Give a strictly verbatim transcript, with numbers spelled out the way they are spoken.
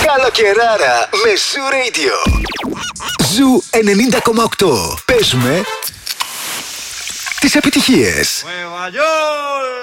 Καλοκαιράρα με Ζου Radio. Ζου ενενήντα κόμμα οκτώ. Παίζουμε τις επιτυχίες.